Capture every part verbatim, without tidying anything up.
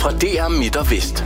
fra D R Midt og Vest.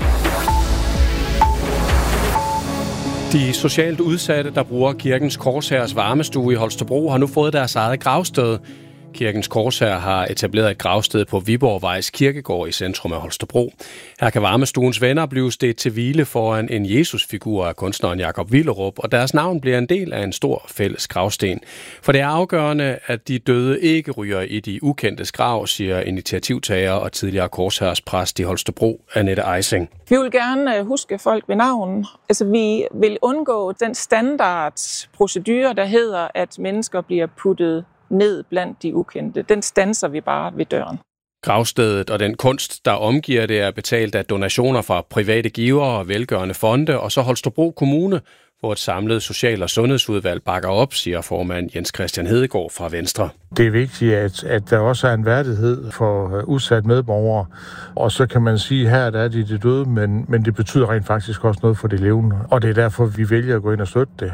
De socialt udsatte, der bruger Kirkens Korshærs varmestue i Holstebro, har nu fået deres eget gravsted. Kirkens Korshær har etableret et gravsted på Viborgvejs Kirkegård i centrum af Holstebro. Her kan varmestuens venner blive stedt til hvile foran en Jesusfigur af kunstneren Jakob Willerup, og deres navn bliver en del af en stor fælles gravsten. For det er afgørende, at de døde ikke ryger i de ukendtes grav, siger initiativtager og tidligere Korshærspræst i Holstebro, Annette Eising. Vi vil gerne huske folk ved navn. Altså, vi vil undgå den standardprocedure, der hedder, at mennesker bliver puttet ned blandt de ukendte. Den standser vi bare ved døren. Gravstedet og den kunst, der omgiver det, er betalt af donationer fra private givere og velgørende fonde, og så Holstebro Kommune, hvor et samlet social- og sundhedsudvalg bakker op, siger formand Jens Christian Hedegaard fra Venstre. Det er vigtigt, at, at der også er en værdighed for udsat medborgere, og så kan man sige, at her der er de, de døde, men, men det betyder rent faktisk også noget for det levende, og det er derfor, vi vælger at gå ind og støtte det.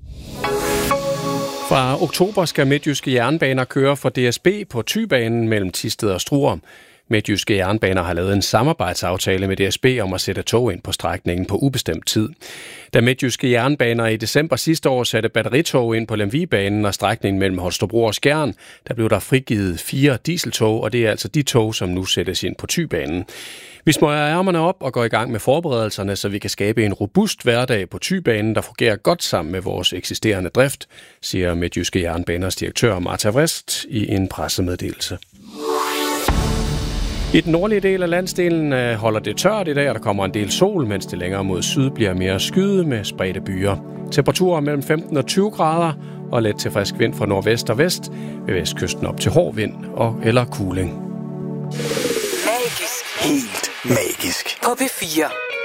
Fra oktober skal Midtjyske Jernbaner køre for D S B på Thybanen mellem Thisted og Struer. Midtjyske Jernbaner har lavet en samarbejdsaftale med D S B om at sætte tog ind på strækningen på ubestemt tid. Da Midtjyske Jernbaner i december sidste år satte batteritog ind på Lemvigbanen og strækningen mellem Holstebro og Skjern, der blev der frigivet fire dieseltog, og det er altså de tog, som nu sættes ind på Thybanen. Vi smøger ærmerne op og går i gang med forberedelserne, så vi kan skabe en robust hverdag på Thybanen, der fungerer godt sammen med vores eksisterende drift, siger Midtjyske Jernbaners direktør Martha Vrist i en pressemeddelelse. I den nordlige del af landsdelen holder det tørt i dag, og der kommer en del sol, mens det længere mod syd bliver mere skyet med spredte byer. Temperaturer mellem femten og tyve grader og let til frisk vind fra nordvest og vest, ved vestkysten op til hård vind og eller kuling. Magisk. Helt magisk. På P fire.